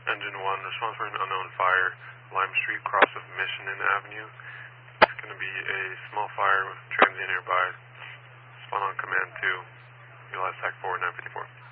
Engine 1, response for an unknown fire, Lime Street, cross of Mission Avenue. It's going to be a small fire with transient nearby. Spawn on command 2, realize SAC 4, 954.